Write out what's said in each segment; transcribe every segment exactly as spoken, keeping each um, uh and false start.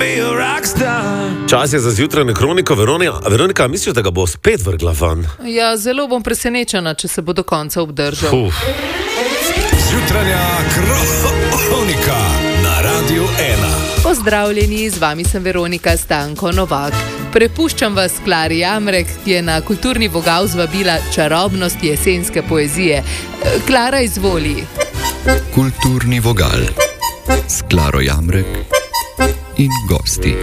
Čas je za zjutrajno kroniko. Veronika, Veronika, misliš, da ga bo spet vrgla van? Ja, zelo bom presenečena, če se bo do konca obdržal. Uf. Zjutrajna kronika na Radiu ena. Pozdravljeni, z vami sem Veronika Stanko Novak. Prepuščam vas Klari Jamrek, ki je na kulturni vogal zvabila čarobnost jesenske poezije. Klara, izvoli. Kulturni vogal s Klaro Jamrek in gosti.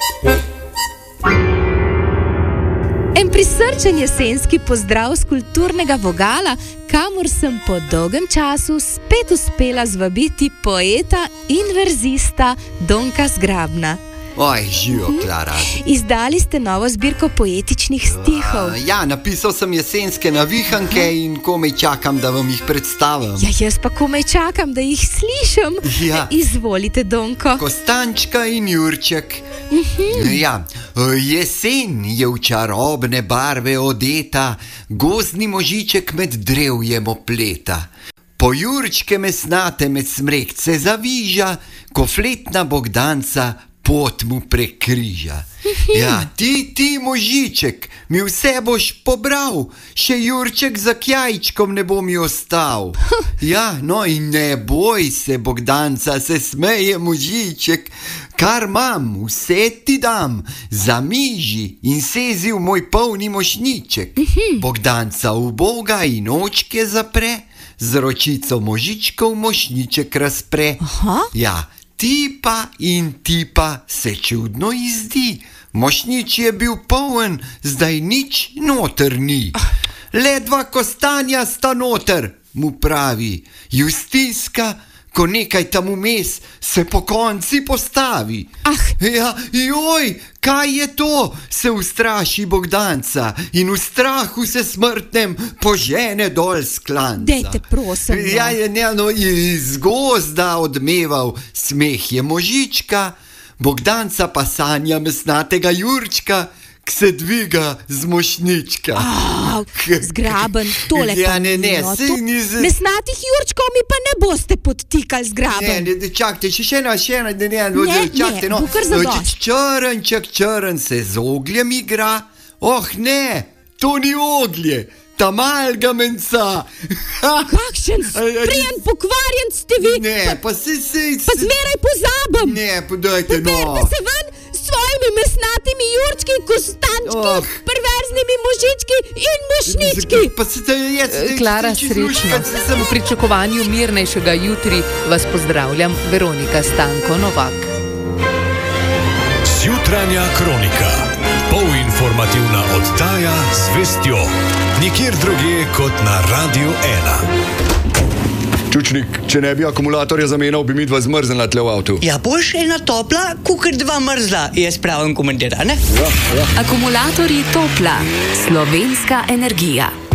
En prisrčen jesenski pozdrav z kulturnega vogala, kamor sem po dolgem času spet uspela zvabiti poeta in verzista Donka Zgrabna. Oj, živo, Klara. Izdali ste novo zbirko poetičnih stihov. Uh, ja, napisal sem jesenske navihanke in komaj čakam, da vam jih predstavim. Ja, jaz pa komaj čakam, da jih slišim. Ja. Izvolite, Donko. Kostančka in Jurček. Uh-huh. Ja, jesen je v čarobne barve odeta, gozdni možiček med drevjem opleta. Po Jurčke mesnate med smrekce zaviža, ko fletna bogdanca pot mu prekriža. Ja, ti, ti možiček, mi vse boš pobral, še Jurček za kjajčkom ne bo mi ostal. Ja, no in ne boj se, Bogdanca, se smeje možiček, kar mam, vse ti dam, zamiži in sezi v moj polni mošniček. Bogdanca uboga in očke zapre, z ročico možičkov mošniček razpre. Aha. Ja, tipa in tipa se čudno izdi. Mošnič je bil poln, zdaj nič noter ni. Le dva kostanja sta noter, mu pravi. Justinska, ko nekaj tam vmes se po konci postavi. Ah. Ja, joj, kaj je to? Se ustraši Bogdanca in v strahu se smrtnem požene dol s klanca. Dejte, prosim. No. Ja, je ne, no, iz gozda odmeval smeh je možička, Bogdanca pa sanja mesnatega Jurčka, k se dviga z mošnička. Au, Zgraben, tole Ja, pa ne, ne, no, saj to- ni z- Mesnatih Jurčkov mi pa ne boste podtikali, Zgraben. Ne, ne, čakajte, še še ena, še ena, ne, ne, no, Ne, čakajte, ne, no. bo kar No, zadosti. č- Črnček, črn se z ogljem igra. Oh, ne, to ni oglje, ta malga menca. Kakšen sprijen pokvarjen ste vi, Ne, pa se, se, pa se zmeraj pozabim. Ne, podajte, no. Poberite se ven s svojimi mesnatimi Jurčki, kostančki, Oh. perverznimi možički in mošnički. Pa se te jaz... Klara, srečno. V pričakovanju mirnejšega jutri vas pozdravljam, Veronika Stanko Novak. Zjutrajna kronika. Polinformativna oddaja z vestjo. Nikjer drugje kot na Radiu ena. Čučnik, če ne bi akumulatorja zamenjal, bi mi dva zmrznila tle v avtu. Ja, boš ena topla, kukar dva mrzla, je spravim komentar, ne? Akumulatorji Topla, slovenska energija.